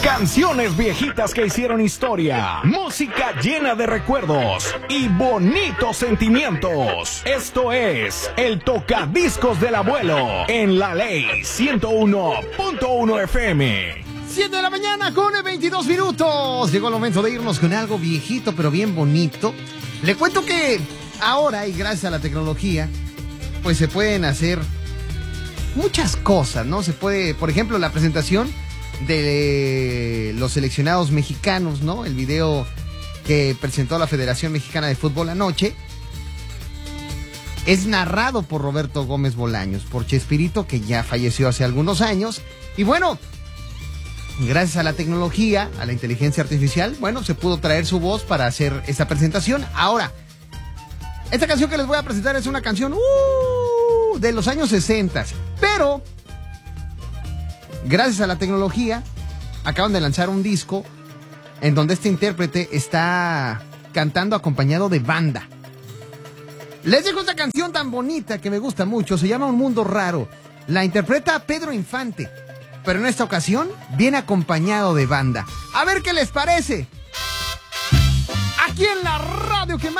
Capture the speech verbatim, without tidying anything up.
Canciones viejitas que hicieron historia, música llena de recuerdos y bonitos sentimientos. Esto es el Tocadiscos del Abuelo en La Ley ciento uno punto uno F M. siete de la mañana con veintidós minutos. Llegó el momento de irnos con algo viejito pero bien bonito. Le cuento que ahora, y gracias a la tecnología, pues se pueden hacer muchas cosas, ¿no? Se puede, por ejemplo, la presentación de los seleccionados mexicanos, ¿no? El video que presentó la Federación Mexicana de Fútbol anoche es narrado por Roberto Gómez Bolaños, por Chespirito, que ya falleció hace algunos años. Y bueno, gracias a la tecnología, a la inteligencia artificial, bueno, se pudo traer su voz para hacer esta presentación. Ahora, esta canción que les voy a presentar es una canción uh, de los años sesenta, pero gracias a la tecnología, acaban de lanzar un disco en donde este intérprete está cantando acompañado de banda. Les dejo esta canción tan bonita que me gusta mucho, se llama Un Mundo Raro. La interpreta Pedro Infante, pero en esta ocasión viene acompañado de banda. A ver qué les parece. Aquí en la radio que más